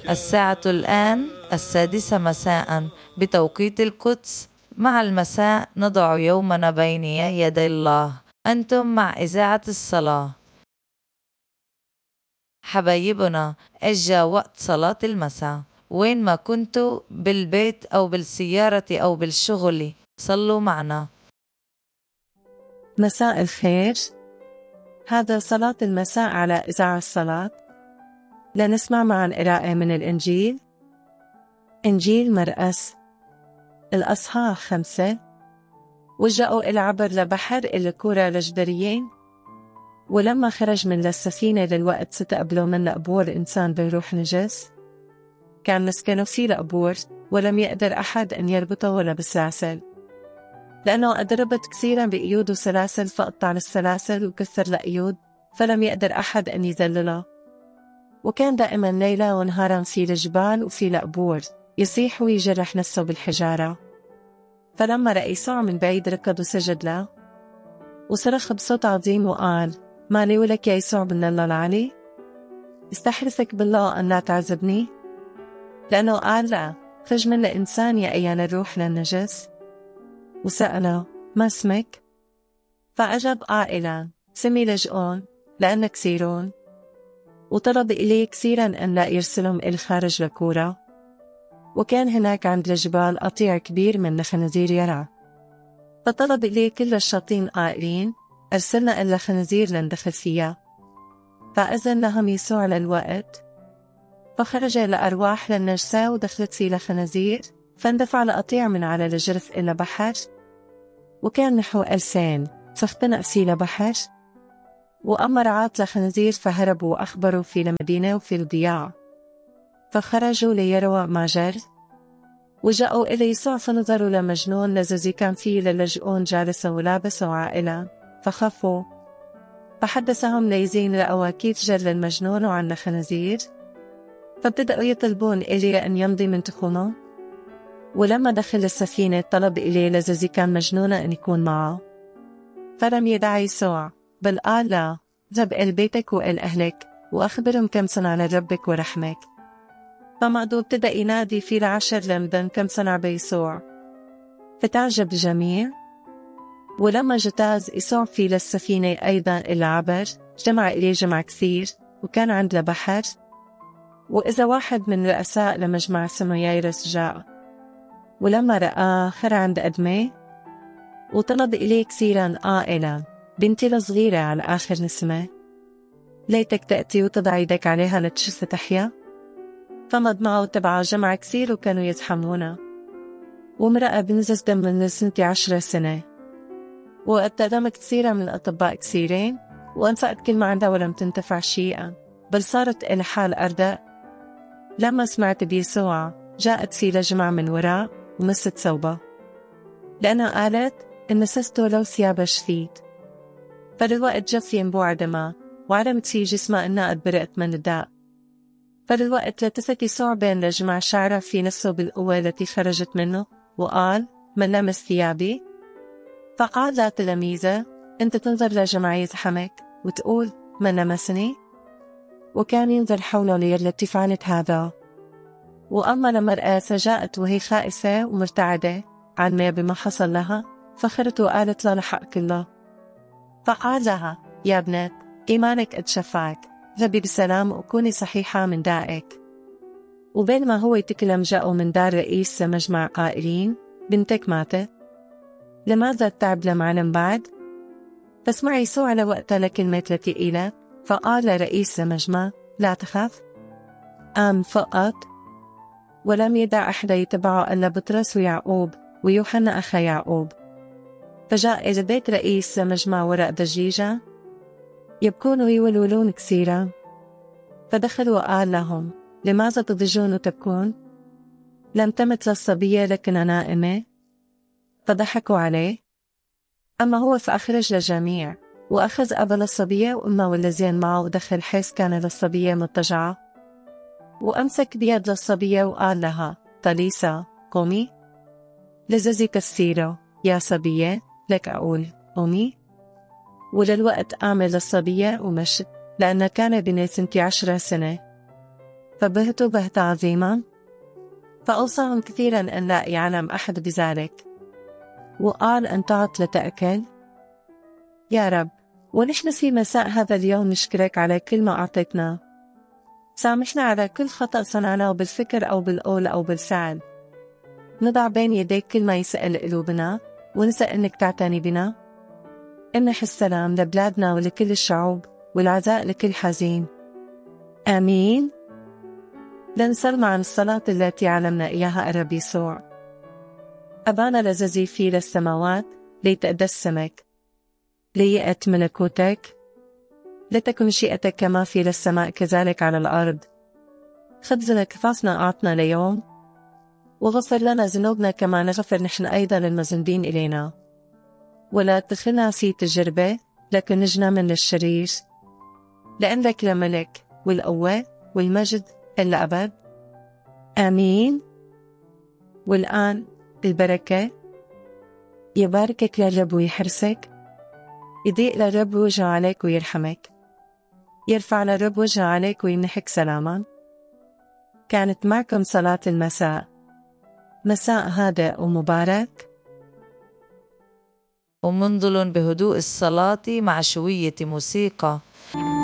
الساعة الآن 6 مساء بتوقيت القدس. مع المساء نضع يومنا بين يدي الله. أنتم مع إذاعة الصلاة. حبايبنا، إجا وقت صلاة المساء. وين ما كنتوا، بالبيت أو بالسيارة أو بالشغل، صلوا معنا. مساء الخير. هذا صلاة المساء على إذاعة الصلاة. لنسمع معا قراءة من الإنجيل. إنجيل مرقس الأصحاح 5. وجاءوا العبر لبحر الكورة لجدريين. ولما خرج من السفينة للوقت ستقبلوا من لقبور إنسان بروح نجس. كان مسكنه في لقبور، ولم يقدر أحد أن يربطه ولا بالسلاسل، لأنه أضربت كثيرا بقيود وسلاسل، فقطع السلاسل وكسر القيود، فلم يقدر أحد أن يذلله. وكان دائما ليلا ونهارا في الجبال وفي لقبور يصيح ويجرح نفسه بالحجارة. فلما رأى يسوع من بعيد ركض وسجد له، وصرخ بصوت عظيم وقال: ما لي ولك يا يسوع بن الله العلي؟ استحلفك بالله أن لا تعذبني. لأنه قال له: خرج من الإنسان يا أيان الروح للنجس. وسأله: ما اسمك؟ فأجاب قائلا: سمي لجؤون، لأن كثيرون. وطلب إليه كثيرا أن لا يرسلهم إلى خارج لكورة. وكان هناك عند الجبال قطيع كبير من الخنازير يرعى. فطلب إليه كل الشاطين قائلين: أرسلنا إلى خنازير لندخل فيها. فأذن لهم يسوع للوقت. فخرج الأرواح للنجسة ودخلت في الخنازير، فاندفع القطيع من على الجرف إلى بحر. وكان نحو ألسان، فاختنق في البحر. وأما رعاة الخنازير فهربوا وأخبروا في المدينة وفي الضياع. فخرجوا ليروا ما جرى. وجاءوا إلى يسوع فنظروا لمجنون الذي كان فيه للجؤون جالسا ولابسا عائلا، فخافوا. فحدثهم ليزين رأوا كيف جر المجنون عن الخنازير. فابتدأوا يطلبون إليه أن يمضي من تخونه. ولما دخل السفينة طلب إليه الذي كان مجنونا أن يكون معه. فلم يدع يسوع، بل قال له: ذهب إلى بيتك وإلى أهلك، وأخبرهم كم صنع لربك ورحمك. فمعدو ابتدأ ينادي في العشر لمدن كم صنع بيسوع. فتعجب الجميع. ولما اجتاز يسوع في السفينة أيضا إلى عبر، جمع إليه جمع كثير، وكان عند البحر. وإذا واحد من رؤساء لمجمع اسمه يايرس جاء، ولما رآه خر عند قدميه، وطلب إليه كثيرا قائلا: بنتي الصغيرة على آخر نسمة، ليتك تأتي وتضع يدك عليها لتشفى تحيا. فمض معه تبعه جمع كثير وكانوا يزحمونه. وامرأة بنزف دم من 12 سنة، وقدمت كثيرا من الأطباء كثيرين، وأنفقت كل ما عندها ولم تنتفع شيئا، بل صارت إلى حال أرداء. لما سمعت بيسوع جاءت في لجمع من وراء ومست ثوبه، لأنها قالت: إن مسسته لو ثياب شفيت. فالوقت جف ينبوع دمها، وعلمت في جسمها إنها قد برئت من الداء. فالوقت لتفت يسوع بين لجمع شعرها في نفسه بالقوة التي خرجت منه، وقال: من لمس ثيابي؟ فقال لا تلاميذه: أنت تنظر لجمع يزحمك وتقول: من لمسني؟ وكان ينظر حوله ليرى التي فعلت هذا. وأما المرأة جاءت وهي خائفة ومرتعدة عن بما حصل لها، فخرت وقالت له لحق الله. فقال لها: يا ابنت، إيمانك قد شفاك، ذهبي بسلام وكوني صحيحة من دائك. وبينما هو يتكلم جاءوا من دار رئيس مجمع قائلين: بنتك ماتت، لماذا التعب لمعلم بعد؟ فسمع يسوع لوقتها لكلمة التي قيلت، فقال لرئيس المجمع: لا تخاف، آمن فقط. ولم يدع أحد يتبعه إلا بطرس ويعقوب ويوحنا أخا يعقوب. فجاء إلى بيت رئيس مجمع وراء دجيجة يبكون ويولولون كثيرا. فدخل وقال لهم: لماذا تضجون وتبكون؟ لم تمت للصبية لكن نائمة. فضحكوا عليه. أما هو فأخرج للجميع، وأخذ أبا للصبية وأمه والذين معه، ودخل حيث كان للصبية مضطجعة، وأمسك بيد للصبية وقال لها: طليسا قومي. لززي كثيرة: يا صبية، لك أقول قومي. وللوقت أعمل للصبية ومشت، لأن كان بني 12 سنة. فبهتوا بهتا عظيما، فأوصاهم كثيرا أن لا يعلم أحد بذلك، وقال أن تعط لتأكل. يا رب، ونحن في مساء هذا اليوم نشكرك على كل ما أعطيتنا. سامحنا على كل خطأ صنعناه بالفكر أو بالقول أو بالفعل. نضع بين يديك كل ما يسأل قلوبنا، ونسأل أنك تعتني بنا. امنح السلام لبلادنا ولكل الشعوب، والعزاء لكل حزين. آمين. لنصلي معا الصلاة التي علمنا إياها الرب يسوع. أبانا الذي في السماوات، ليتقدس اسمك، ليأت ملكوتك، لتكن مشيئتك كما في السماء كذلك على الأرض. خبزنا كفافنا أعطنا اليوم، وغفر لنا ذنوبنا كما نغفر نحن أيضا للمذنبين إلينا، ولا تدخلنا في تجربة، لكن نجنا من الشرير، لأن لك الملك والقوة والمجد إلى الأبد. آمين. والآن البركة. يباركك للرب ويحرسك، يضيء للرب وجهه عليك ويرحمك، يرفع للرب وجهه عليك ويمنحك سلاما. كانت معكم صلاة المساء. مساء هادئ ومبارك. ومنذل بهدوء الصلاة مع شوية موسيقى.